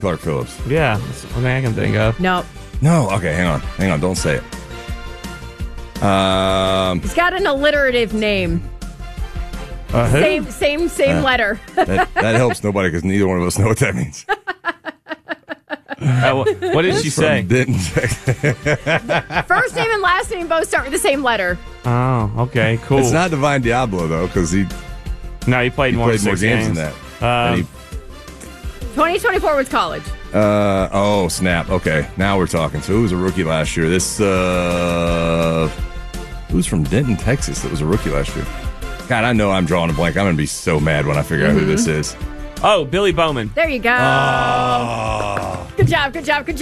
Clark Phillips. Yeah, that's the only thing I can think of. Nope. No. Okay, hang on. Don't say it. He's got an alliterative name. Who? Same letter. that helps nobody because neither one of us know what that means. What did she say? First name and last name both start with the same letter. Oh, okay, cool. It's not Divine Diablo, though, because he played more games than that. 2024 was college. Oh, snap. Okay, now we're talking. So who was a rookie last year? Who's from Denton, Texas that was a rookie last year? God, I know I'm drawing a blank. I'm going to be so mad when I figure out who this is. Oh, Billy Bowman. There you go. Oh. Good job.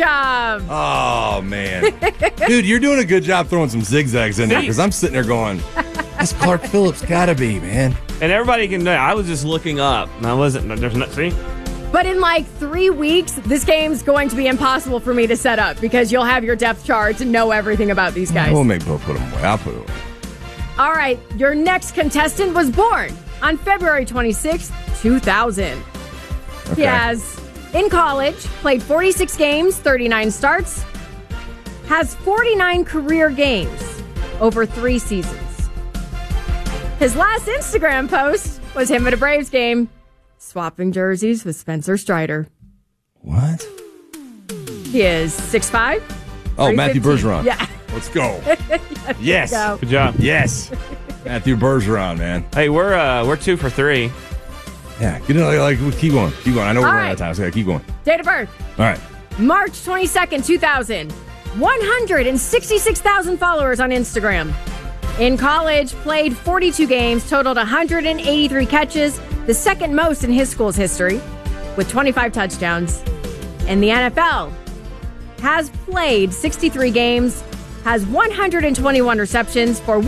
Oh, man. Dude, you're doing a good job throwing some zigzags in there because I'm sitting there going, that's Clark Phillips. Gotta be, man. And everybody can know. I was just looking up. And I wasn't. There's not. See? But in like 3 weeks, this game's going to be impossible for me to set up because you'll have your depth charts and know everything about these guys. We'll put them away. I'll put it away. All right, your next contestant was born on February 26th, 2000. Okay. He has, in college, played 46 games, 39 starts, has 49 career games over 3 seasons. His last Instagram post was him at a Braves game, swapping jerseys with Spencer Strider. What? He is 6'5". Oh, Matthew Bergeron. Yeah. Let's go. Yes. Go. Good job. Yes. Matthew Bergeron, man. Hey, we're 2 for 3. Yeah. Keep going. I know we're running out of time, so keep going. Date of birth. All right. March 22nd, 2000. 166,000 followers on Instagram. In college, played 42 games, totaled 183 catches, the second most in his school's history, with 25 touchdowns. In the NFL, has played 63 games, has 121 receptions for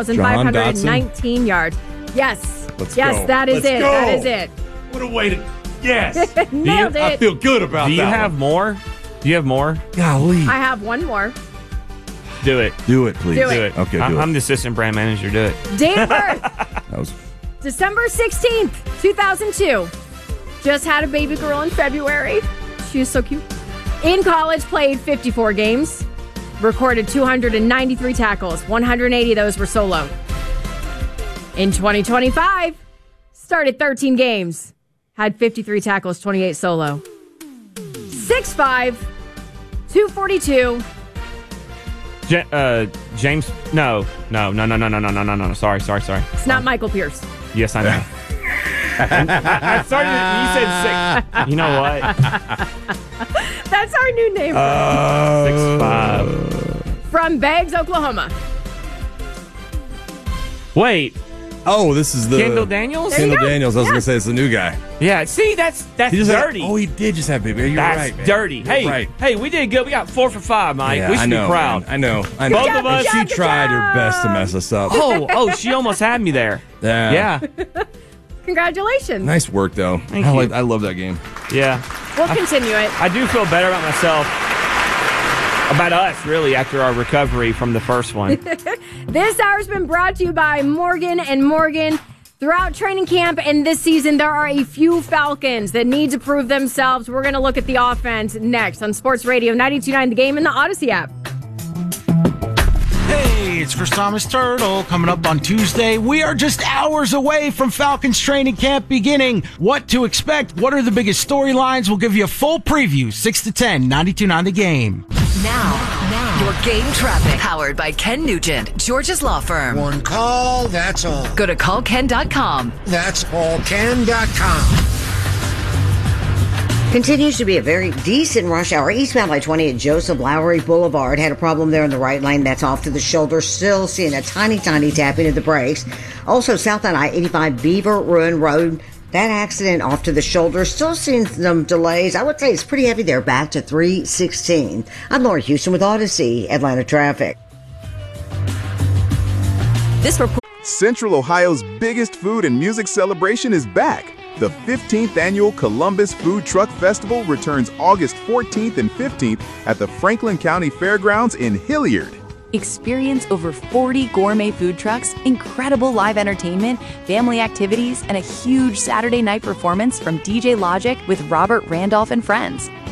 1,519 yards. Yes. Let's yes, go. that is Let's it. go. That is it. What a way to... Yes. Nailed it. I feel good about that. Do you have more? Do you have more? Golly. I have one more. Do it. Do it, please. Do Do it. Okay, do I'm it. the assistant brand manager. Do it. Date of birth. That was... December 16th, 2002. Just had a baby girl in February. She is so cute. In college, played 54 games. Recorded 293 tackles. 180 of those were solo. In 2025, started 13 games. Had 53 tackles, 28 solo. 6'5", 242. James. No. Sorry. It's not Michael Pierce. Yes, I know. I started. You said 6. You know what? That's our new name. 6'5". From Beggs, Oklahoma. Wait. Oh, this is the... Kendall Daniels? There you Kendall go. Daniels. I was Yeah. going to say it's the new guy. Yeah. See, that's He just dirty. he did just have baby. You're That's right, man. dirty. You're Hey, right. hey, we did good. We got 4 for 5, Mike. Yeah, we should I know, be proud. man. I know. Both of us. She Good tried her job. best to mess us up. Oh, she almost had me there. Yeah. Congratulations. Nice work, though. Thank you. I love that game. Yeah. We'll continue it. I do feel better about myself. About us, really, after our recovery from the first one. This hour's been brought to you by Morgan & Morgan. Throughout training camp and this season, there are a few Falcons that need to prove themselves. We're going to look at the offense next on Sports Radio 92.9 The Game and the Odyssey app. Hey, it's Chris Thomas Turtle coming up on Tuesday. We are just hours away from Falcons training camp beginning. What to expect? What are the biggest storylines? We'll give you a full preview, 6 to 10, 92.9 The Game. Now, your game traffic. Powered by Ken Nugent, George's Law Firm. One call, that's all. Go to callken.com. That's allken.com. Continues to be a very decent rush hour. Eastbound I-20 at Joseph Lowry Boulevard. Had a problem there in the right lane. That's off to the shoulder. Still seeing a tiny tapping of the brakes. Also, southbound I-85 Beaver Ruin Road. That accident off to the shoulder. Still seeing some delays. I would say it's pretty heavy there. Back to 316. I'm Laura Houston with Odyssey Atlanta Traffic. This report. Central Ohio's biggest food and music celebration is back. The 15th annual Columbus Food Truck Festival returns August 14th and 15th at the Franklin County Fairgrounds in Hilliard. Experience over 40 gourmet food trucks, incredible live entertainment, family activities, and a huge Saturday night performance from DJ Logic with Robert Randolph and friends.